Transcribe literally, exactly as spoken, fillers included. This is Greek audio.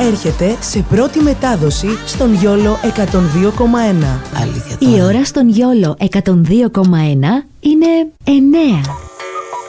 έρχεται σε πρώτη μετάδοση στον Γιόλο εκατόν δύο κόμμα ένα. Αλήθεια τώρα. Η ώρα στον Γιόλο εκατόν δύο κόμμα ένα είναι εννέα.